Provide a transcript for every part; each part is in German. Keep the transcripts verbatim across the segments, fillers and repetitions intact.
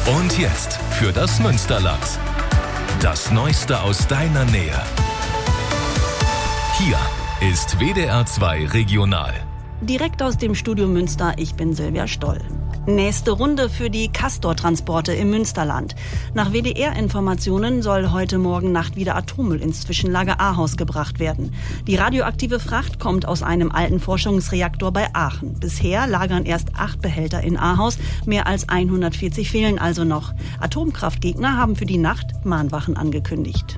Und jetzt für das Münsterland. Das Neueste aus deiner Nähe. Hier ist W D R zwei Regional. Direkt aus dem Studio Münster, ich bin Silvia Stoll. Nächste Runde für die Castor-Transporte im Münsterland. Nach W D R-Informationen soll heute Morgen Nacht wieder Atommüll ins Zwischenlager Ahaus gebracht werden. Die radioaktive Fracht kommt aus einem alten Forschungsreaktor bei Aachen. Bisher lagern erst acht Behälter in Ahaus, mehr als hundertvierzig fehlen also noch. Atomkraftgegner haben für die Nacht Mahnwachen angekündigt.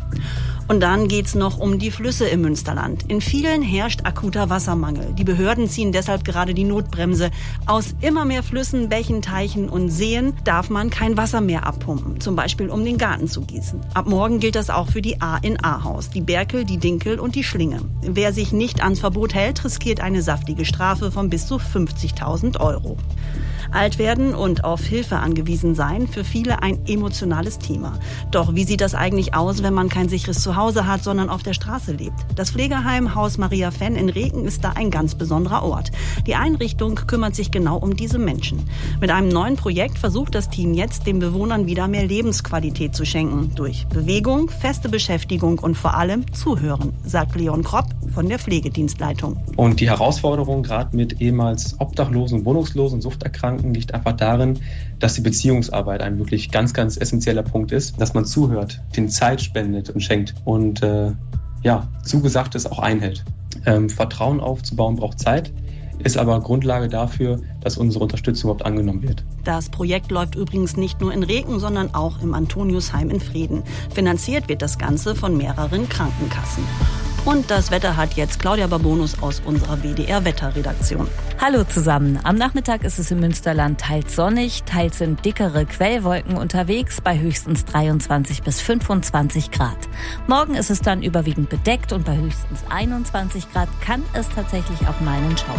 Und dann geht's noch um die Flüsse im Münsterland. In vielen herrscht akuter Wassermangel. Die Behörden ziehen deshalb gerade die Notbremse. Aus immer mehr Flüssen, Bächen, Teichen und Seen darf man kein Wasser mehr abpumpen. Zum Beispiel, um den Garten zu gießen. Ab morgen gilt das auch für die Ahr in Ahaus, die Berkel, die Dinkel und die Schlinge. Wer sich nicht ans Verbot hält, riskiert eine saftige Strafe von bis zu fünfzigtausend Euro. Alt werden und auf Hilfe angewiesen sein, für viele ein emotionales Thema. Doch wie sieht das eigentlich aus, wenn man kein sicheres Zuhause hat, sondern auf der Straße lebt? Das Pflegeheim Haus Maria Fenn in Reken ist da ein ganz besonderer Ort. Die Einrichtung kümmert sich genau um diese Menschen. Mit einem neuen Projekt versucht das Team jetzt, den Bewohnern wieder mehr Lebensqualität zu schenken. Durch Bewegung, feste Beschäftigung und vor allem Zuhören, sagt Leon Kropp von der Pflegedienstleitung. Und die Herausforderung gerade mit ehemals Obdachlosen, Wohnungslosen, Suchterkrankten liegt einfach darin, dass die Beziehungsarbeit ein wirklich ganz, ganz essentieller Punkt ist, dass man zuhört, den Zeit spendet und schenkt und äh, ja, Zugesagtes auch einhält. Ähm, Vertrauen aufzubauen braucht Zeit, ist aber Grundlage dafür, dass unsere Unterstützung überhaupt angenommen wird. Das Projekt läuft übrigens nicht nur in Reken, sondern auch im Antoniusheim in Frieden. Finanziert wird das Ganze von mehreren Krankenkassen. Und das Wetter hat jetzt Claudia Babonus aus unserer W D R-Wetterredaktion. Hallo zusammen. Am Nachmittag ist es im Münsterland teils sonnig, teils sind dickere Quellwolken unterwegs bei höchstens dreiundzwanzig bis fünfundzwanzig Grad. Morgen ist es dann überwiegend bedeckt und bei höchstens einundzwanzig Grad kann es tatsächlich auch mal einen Schauer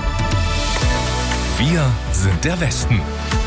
geben. Wir sind der Westen.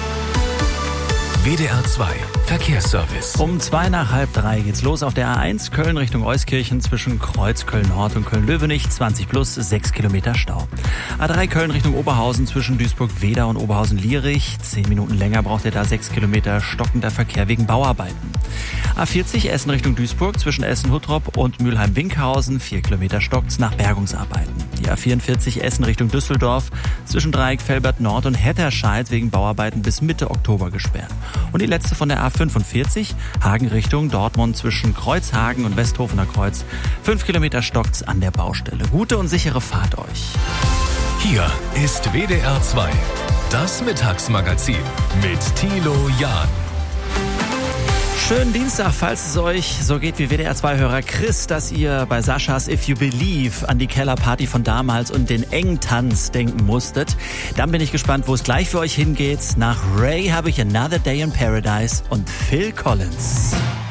W D R zwei Verkehrsservice. Um zwei nach halb drei geht's los auf der A eins Köln Richtung Euskirchen zwischen Kreuz Köln-Nord und Köln-Löwenich. zwanzig plus, sechs Kilometer Stau. A drei Köln Richtung Oberhausen zwischen Duisburg-Weder und Oberhausen-Lierich. zehn Minuten länger braucht ihr da, sechs Kilometer stockender Verkehr wegen Bauarbeiten. A vierzig Essen Richtung Duisburg zwischen Essen-Huttrop und Mülheim-Winkhausen. vier Kilometer stockt's nach Bergungsarbeiten. Die A vierundvierzig Essen Richtung Düsseldorf zwischen Dreieck Velbert-Nord und Hetterscheid wegen Bauarbeiten bis Mitte Oktober gesperrt. Und die letzte von der A fünfundvierzig, Hagen Richtung Dortmund zwischen Kreuzhagen und Westhofener Kreuz. Fünf Kilometer stockt's an der Baustelle. Gute und sichere Fahrt euch. Hier ist W D R zwei, das Mittagsmagazin mit Thilo Jahn. Schönen Dienstag, falls es euch so geht wie W D R zwei-Hörer Chris, dass ihr bei Saschas If You Believe an die Kellerparty von damals und den Engtanz denken musstet. Dann bin ich gespannt, wo es gleich für euch hingeht. Nach Ray habe ich Another Day in Paradise und Phil Collins.